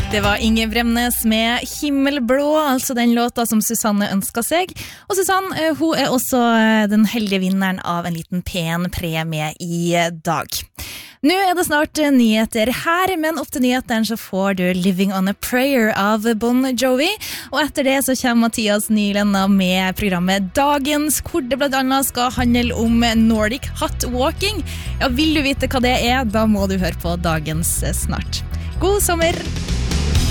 Det var Inge Bremnes med Himmelblå, altså den låta som Susanne ønsket seg. Og Susanne, hun også den heldige vinneren av en liten pen premie i dag. Nå det snart nyheter her, men opp til nyhetene så får du Living on a Prayer av Bon Jovi. Og etter det så kommer Mathias Nylenda med programmet Dagens, hvor det blant annet skal handle om Nordic Hot Walking. Ja, vil du vite hva det da må du høre på Dagens snart. God sommer!